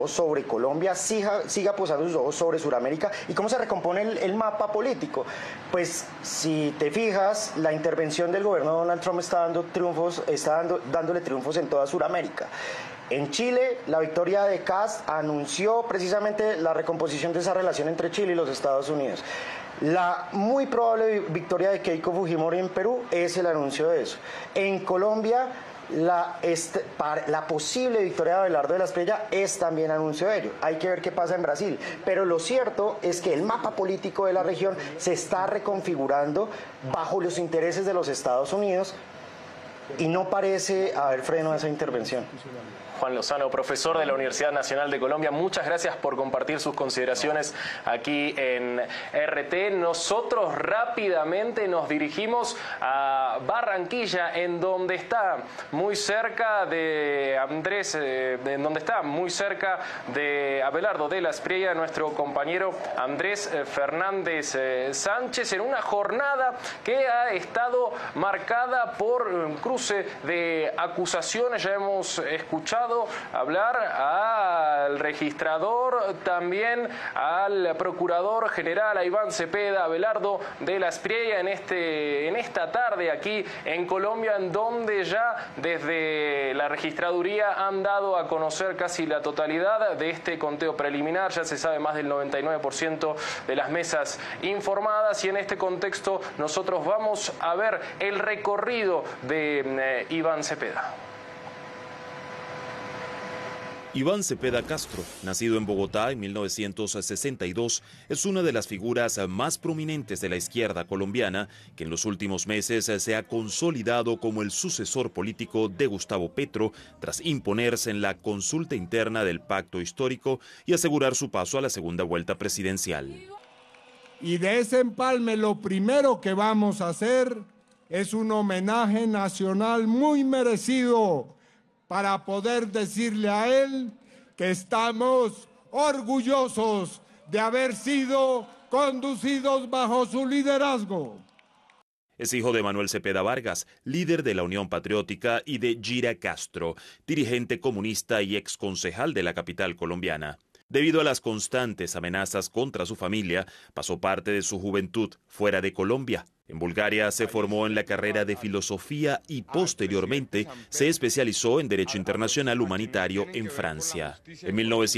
sobre Colombia, siga posando sus ojos sobre Sudamérica. ¿Y cómo se recompone el mapa político? Pues si te fijas, la intervención del gobierno de Donald Trump está dándole triunfos en toda Sudamérica. En Chile, la victoria de Kast anunció precisamente la recomposición de esa relación entre Chile y los Estados Unidos. La muy probable victoria de Keiko Fujimori en Perú es el anuncio de eso. En Colombia, la posible victoria de Abelardo de la Espriella es también anuncio de ello. Hay que ver qué pasa en Brasil. Pero lo cierto es que el mapa político de la región se está reconfigurando bajo los intereses de los Estados Unidos y no parece haber freno a esa intervención. Juan Lozano, profesor de la Universidad Nacional de Colombia, muchas gracias por compartir sus consideraciones aquí en RT. Nosotros rápidamente nos dirigimos a Barranquilla, en donde está muy cerca de Abelardo de la Espriella, nuestro compañero Andrés Fernández Sánchez, en una jornada que ha estado marcada por un cruce de acusaciones. Ya hemos escuchado hablar al registrador, también al procurador general, a Iván Cepeda, Abelardo de la Espriella, en esta tarde aquí en Colombia, en donde ya desde la registraduría han dado a conocer casi la totalidad de este conteo preliminar. Ya se sabe más del 99% de las mesas informadas, y en este contexto nosotros vamos a ver el recorrido de Iván Cepeda. Iván Cepeda Castro, nacido en Bogotá en 1962, es una de las figuras más prominentes de la izquierda colombiana, que en los últimos meses se ha consolidado como el sucesor político de Gustavo Petro, tras imponerse en la consulta interna del pacto histórico y asegurar su paso a la segunda vuelta presidencial. Y de ese empalme lo primero que vamos a hacer es un homenaje nacional muy merecido, para poder decirle a él que estamos orgullosos de haber sido conducidos bajo su liderazgo. Es hijo de Manuel Cepeda Vargas, líder de la Unión Patriótica, y de Gira Castro, dirigente comunista y exconcejal de la capital colombiana. Debido a las constantes amenazas contra su familia, pasó parte de su juventud fuera de Colombia. En Bulgaria se formó en la carrera de filosofía y posteriormente se especializó en Derecho Internacional Humanitario en Francia. En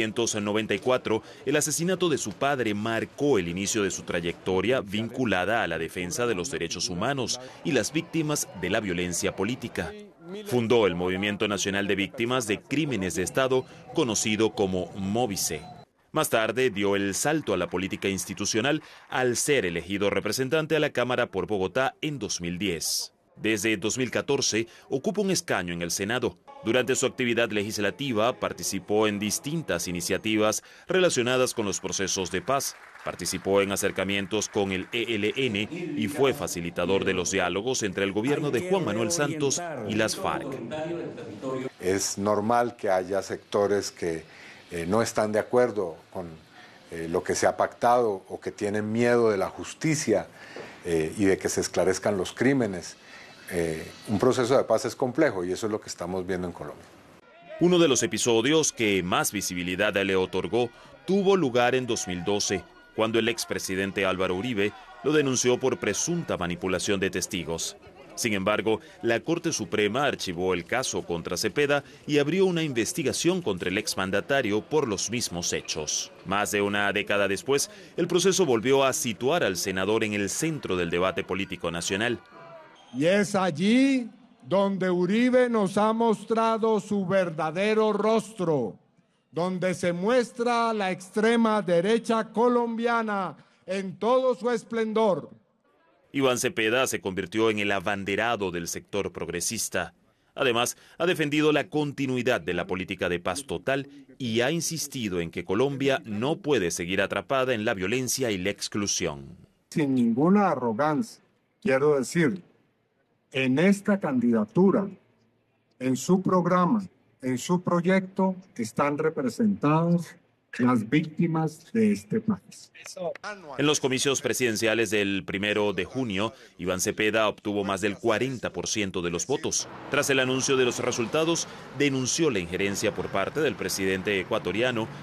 1994, el asesinato de su padre marcó el inicio de su trayectoria vinculada a la defensa de los derechos humanos y las víctimas de la violencia política. Fundó el Movimiento Nacional de Víctimas de Crímenes de Estado, conocido como Móvice. Más tarde dio el salto a la política institucional al ser elegido representante a la Cámara por Bogotá en 2010. Desde 2014 ocupa un escaño en el Senado. Durante su actividad legislativa participó en distintas iniciativas relacionadas con los procesos de paz. Participó en acercamientos con el ELN y fue facilitador de los diálogos entre el gobierno de Juan Manuel Santos y las FARC. Es normal que haya sectores que no están de acuerdo con lo que se ha pactado o que tienen miedo de la justicia y de que se esclarezcan los crímenes. Un proceso de paz es complejo y eso es lo que estamos viendo en Colombia. Uno de los episodios que más visibilidad le otorgó tuvo lugar en 2012, cuando el expresidente Álvaro Uribe lo denunció por presunta manipulación de testigos. Sin embargo, la Corte Suprema archivó el caso contra Cepeda y abrió una investigación contra el exmandatario por los mismos hechos. Más de una década después, el proceso volvió a situar al senador en el centro del debate político nacional. Y es allí donde Uribe nos ha mostrado su verdadero rostro, donde se muestra la extrema derecha colombiana en todo su esplendor. Iván Cepeda se convirtió en el abanderado del sector progresista. Además, ha defendido la continuidad de la política de paz total y ha insistido en que Colombia no puede seguir atrapada en la violencia y la exclusión. Sin ninguna arrogancia, quiero decir, en esta candidatura, en su programa, en su proyecto, están representados las víctimas de este país. En los comicios presidenciales del 1 de junio, Iván Cepeda obtuvo más del 40% de los votos. Tras el anuncio de los resultados, denunció la injerencia por parte del presidente ecuatoriano